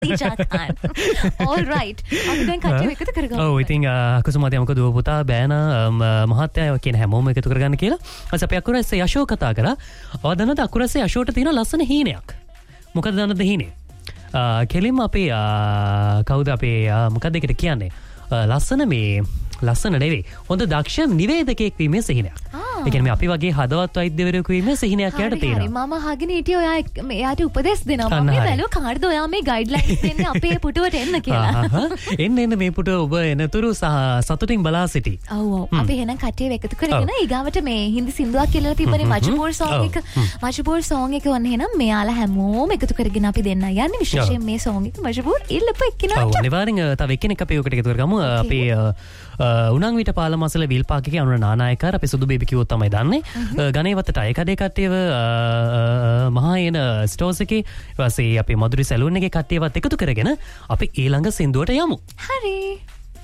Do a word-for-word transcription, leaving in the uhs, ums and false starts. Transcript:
Khadija Khan. All right. අපි දැන් කට්ටිය එකතු කරගමු. ඔව් ඉතින් කුසුමාදී අමක දුව පුතා බෑන මහත්තයා කියන හැමෝම එකතු කරගන්න කියලා. ඊපස්සේ අපි අකුරැස්සේ යශෝ කතා කරා. ඔය දන්නද අකුරැස්සේ යශෝට තියෙන ලස්සන හීනයක්. මොකද දන්නද හීනේ? කෙලින්ම අපේ කවුද අපේ මොකක්ද ඒකට කියන්නේ? ලස්සන මේ ලස්සන නෙවෙයි. හොඳ දක්ෂ නිවේදකයෙක් වීමේ සිහිනයක්. ඒ කියන්නේ අපි වගේ හදවත් වෛද්‍යවරයෙකු වීමේ සිහිනයක් යට තියෙනවා. හරි මම අහගෙන හිටියේ ඔයා එයාට උපදෙස් දෙනවා. මම බැලුවා කාටද ඔයා මේ ගයිඩ්ලයින්ස් දෙන්නේ අපේ පුටුවට එන්න කියලා. එන්න එන්න මේ පුටුව ඔබ එනතුරු සතුටින් බලා සිටි. ඔව් ඔව්. අපි එහෙනම් කට්ටිය එකතු කරගෙන ඊගාවට මේ හින්දි සින්දුවක් කියලා තිබ්බනේ මජ්බූර් සෝං එක. මජ්බූර් සෝං එක වන්න එහෙනම් මෙයාලා හැමෝම එකතු කරගෙන අපි දෙන්න යන්නේ විශේෂයෙන් මේ සෝං එක මජ්බූර් ඉල්ලපු එක්කිනාට. ඔව් අනිවාර්යෙන් තව එක්කෙනෙක් අපි ඔකට එකතු කරගමු. අපේ උනන් විට පාලමසල විල්පාකගේ අනුර නානායකර අපි සුදු බේබි කිව්වොත් තමයි දන්නේ. ගණේවත්තට අය කඩේ කට්ටියව මහායන ස්ටෝර්ස් එකේ ඊපස්සේ අපේ මధుරි සැලූන් එකේ කට්ටියවත් එකතු කරගෙන අපි ඊළඟ සින්දුවට යමු. හරි.